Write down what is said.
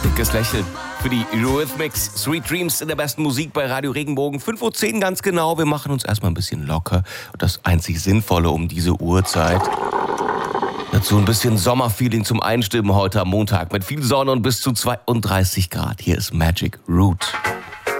Dickes Lächeln für die Eurythmics. Sweet Dreams in der besten Musik bei Radio Regenbogen. 5:10 Uhr ganz genau. Wir machen uns erstmal ein bisschen locker. Und das einzig Sinnvolle um diese Uhrzeit. Dazu ein bisschen Sommerfeeling zum Einstimmen heute am Montag mit viel Sonne und bis zu 32 Grad. Hier ist Magic Root.